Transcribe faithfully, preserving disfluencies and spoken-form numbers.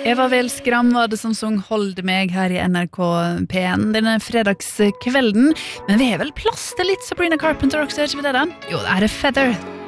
Eva Welskram var det som sang Hold meg her i N R K P en denne fredagskvelden. Men vi har vel plass til litt Sabrina Carpenter også, er ikke vi det da? Jo, det er Feather.